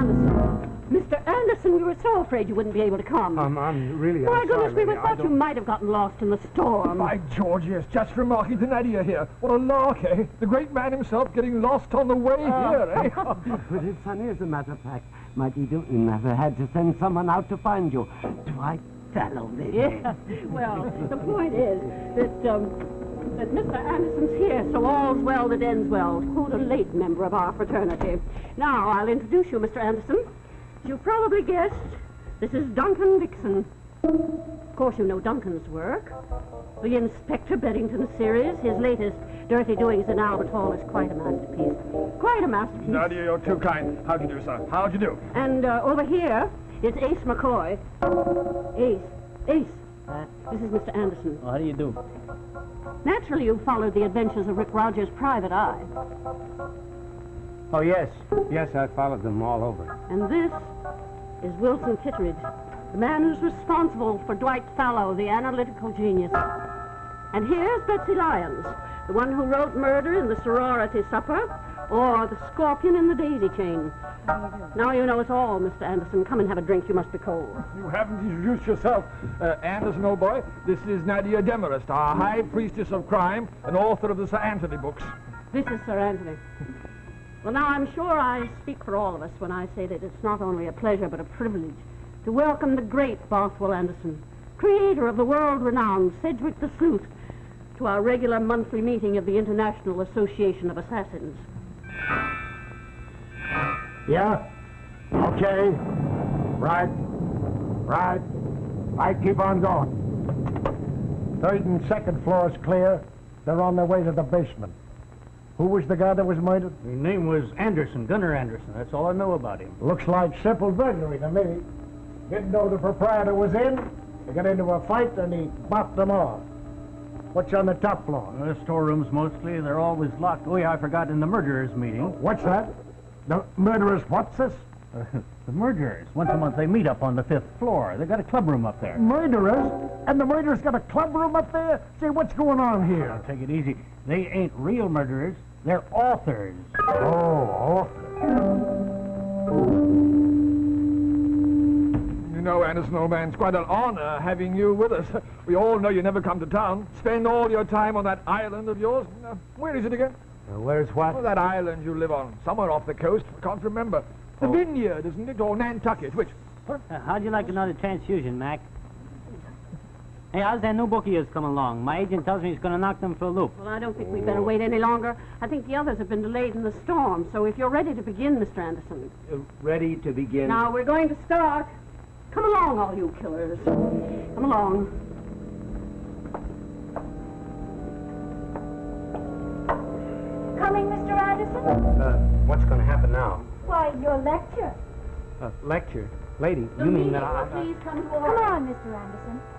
Anderson. Mr. Anderson, we were so afraid you wouldn't be able to come. I'm really My goodness, sorry, we lady. thought you might have gotten lost in the storm. By George, yes, just remarking to Nadia here. What a lark, eh? The great man himself getting lost on the way here, eh? But it's funny, as a matter of fact. Mighty Newton never had to send someone out to find you. Dwight Fellow, maybe. Yeah. Well, the point is that Mr. Anderson's here, so all's well that ends well. To quote a late member of our fraternity. Now, I'll introduce you, Mr. Anderson. As you probably guessed, this is Duncan Dixon. Of course, you know Duncan's work. The Inspector Beddington series, his latest Dirty Doings in Albert Hall, is quite a masterpiece. Quite a masterpiece. Nadia, you're too kind. How'd you do, sir? How'd you do? And over here, it's Ace McCoy. Ace. This is Mr. Anderson. How do you do? Naturally, you followed the adventures of Rick Rogers' Private Eye. Oh, yes. Yes, I followed them all over. And this is Wilson Kittredge, the man who's responsible for Dwight Fallow, the analytical genius. And here's Betsy Lyons, the one who wrote Murder in the Sorority Supper, or The Scorpion in the Daisy Chain. Now you know it's all, Mr. Anderson. Come and have a drink. You must be cold. You haven't introduced yourself. Anderson, old boy, this is Nadia Demarest, our high priestess of crime and author of the Sir Anthony books. This is Sir Anthony. Well, now, I'm sure I speak for all of us when I say that it's not only a pleasure but a privilege to welcome the great Bothwell Anderson, creator of the world-renowned Sedgwick the Sleuth, to our regular monthly meeting of the International Association of Assassins. Yeah? Okay. Right. Keep on going. Third and second floors clear. They're on their way to the basement. Who was the guy that was murdered? His name was Anderson, Gunnar Anderson. That's all I know about him. Looks like simple burglary to me. Didn't know the proprietor was in. They got into a fight and he bopped them off. What's on the top floor? Storerooms mostly. They're always locked. Oh, yeah, I forgot in the murderers' meeting. What's that? The murderers, what's this? The murderers. Once a month they meet up on the 5th floor. They got a club room up there. Murderers? And the murderers got a club room up there? Say, what's going on here? Now, take it easy. They ain't real murderers. They're authors. Oh, authors. You know, Anderson, old man, it's quite an honor having you with us. We all know you never come to town. Spend all your time on that island of yours. Where is it again? Where's what? Oh, that island you live on. Somewhere off the coast. I can't remember. The Vineyard, isn't it? Or Nantucket? Which? How'd you like another transfusion, Mac? Hey, how's that new book of yours coming along? My agent tells me he's going to knock them for a loop. Well, I don't think we'd better wait any longer. I think the others have been delayed in the storm, so if you're ready to begin, Mr. Anderson. Ready to begin? Now, we're going to start. Come along, all you killers. Come along. Coming, Mr. Anderson? What's going to happen now? Why, your lecture. Lecture? Lady, The you mean meeting that will please come to order. Come on, Mr. Anderson.